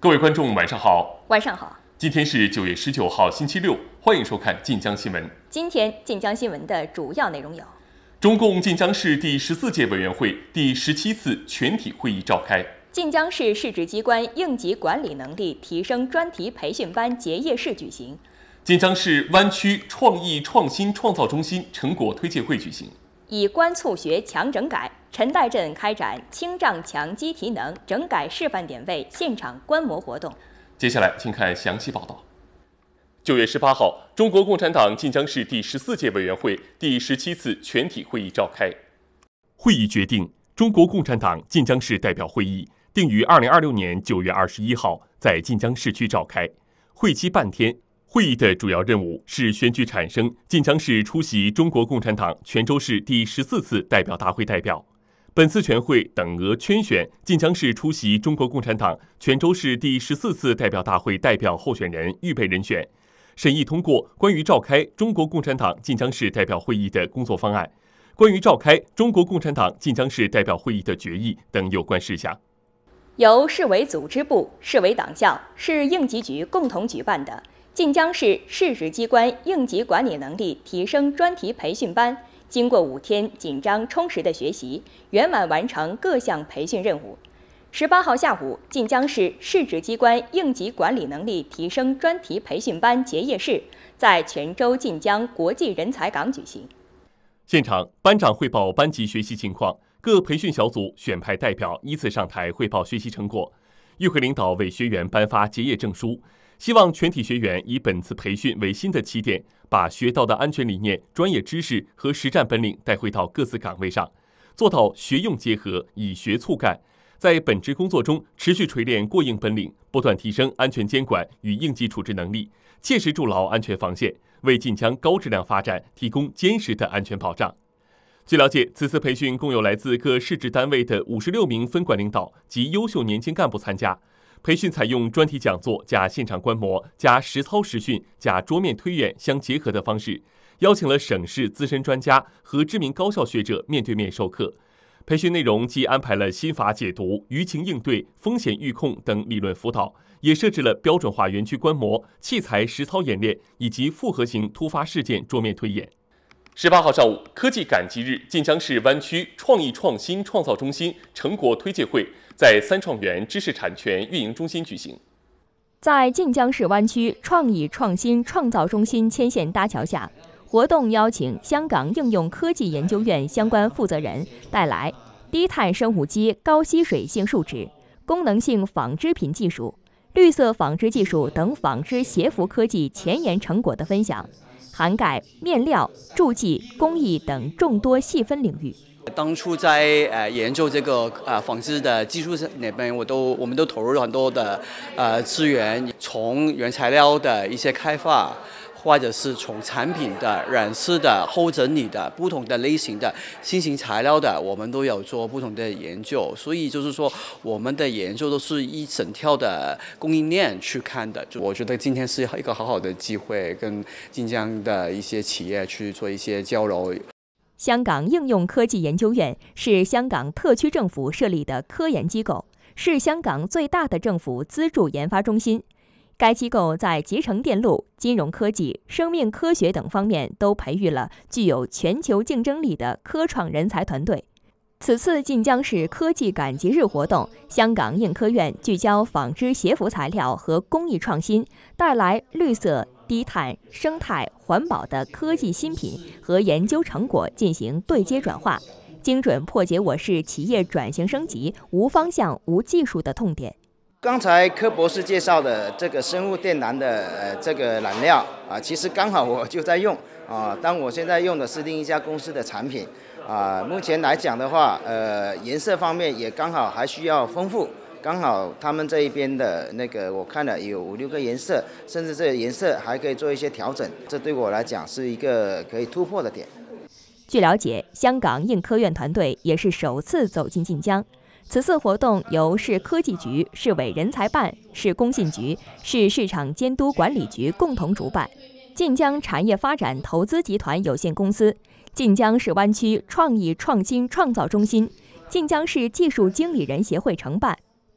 各位观众，晚上好。 晚上好。 今天是9月19号，星期六，欢迎收看晋江新闻。 今天晋江新闻的主要内容有： 中共晋江市第14届委员会第17次全体会议召开； 晋江市市直机关应急管理能力提升专题培训班结业式举行； 晋江市湾区创意创新创造中心成果推介会举行。 以关促学强整改，陈岱镇开展清障强基体能整改示范点位现场观摩活动。 接下来请看详细报道。9月18号，中国共产党晋江市第14届委员会第17次全体会议召开。会议决定，中国共产党晋江市代表会议定于2026年9月21号在晋江市区召开，会期半天。会议的主要任务是选举产生晋江市出席中国共产党泉州市第14次代表大会代表。本次全会等额圈选晋江市出席中国共产党泉州市第14次代表大会代表候选人预备人选，审议通过关于召开中国共产党晋江市代表会议的工作方案、关于召开中国共产党晋江市代表会议的决议等有关事项。 由市委组织部、市委党校、市应急局共同举办的晋江市市直机关应急管理能力提升专题培训班，经过5天紧张充实的学习，圆满完成各项培训任务。18号下午，晋江市市直机关应急管理能力提升专题培训班结业式在泉州晋江国际人才港举行。 现场，班长汇报班级学习情况，各培训小组选派代表依次上台汇报学习成果。与会领导为学员颁发结业证书，希望全体学员以本次培训为新的起点，把学到的安全理念、专业知识和实战本领带回到各自岗位上，做到学用结合，以学促干，在本职工作中持续锤炼过硬本领，不断提升安全监管与应急处置能力，切实筑牢安全防线，为晋江高质量发展提供坚实的安全保障。据了解，此次培训共有来自各市直单位的56名分管领导及优秀年轻干部参加。培训采用专题讲座加现场观摩加实操实训加桌面推演相结合的方式，邀请了省市资深专家和知名高校学者面对面授课。培训内容既安排了心法解读、舆情应对、风险预控等理论辅导，也设置了标准化园区观摩、器材实操演练以及复合型突发事件桌面推演。18号上午，科技感激日晋江市湾区创意创新创造中心成果推介会在三创园知识产权运营中心举行。 在晋江市湾区创意创新创造中心牵线搭桥下，活动邀请香港应用科技研究院相关负责人带来低碳生物基高吸水性树脂、功能性纺织品技术、绿色纺织技术等纺织协服科技前沿成果的分享，涵盖面料、铸技、工艺等众多细分领域。 当初在研究这个纺织的技术那边，我们都投入了很多的资源，从原材料的一些开发，或者是从产品的染色的、后整理的不同的类型的新型材料的，我们都有做不同的研究。所以就是说，我们的研究都是一整条的供应链去看的。我觉得今天是一个好好的机会，跟晋江的一些企业去做一些交流。 香港应用科技研究院是香港特区政府设立的科研机构，是香港最大的政府资助研发中心。该机构在集成电路、金融科技、生命科学等方面都培育了具有全球竞争力的科创人才团队。此次晋江市科技感激日活动，香港应科院聚焦纺织协服材料和工艺创新，带来绿色、低碳、生态、环保的科技新品和研究成果进行对接转化，精准破解我市企业转型升级无方向、无技术的痛点。 刚才柯博士介绍的这个生物电缆的这个染料其实刚好我就在用当我现在用的是另一家公司的产品目前来讲的话，颜色方面也刚好还需要丰富。刚好他们这一边的那个我看了有5、6个颜色，甚至这个颜色还可以做一些调整，这对我来讲是一个可以突破的点。 据了解，香港应科院团队也是首次走进晋江。此次活动由市科技局、市委人才办、市工信局、市市场监督管理局共同主办，晋江产业发展投资集团有限公司、晋江市湾区创意创新创造中心、晋江市技术经理人协会承办。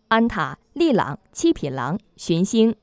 安踏、利朗、七品廊、寻星。